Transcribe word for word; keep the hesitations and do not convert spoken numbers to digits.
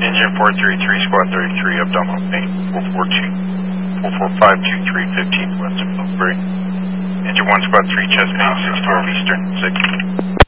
Engine four three three, Squad thirty-three, Abdominal Pain, four four two, four four five two three, fifteen west of Pillsbury. Engine one, Squad three, Chest eight, six twelve Eastern, six.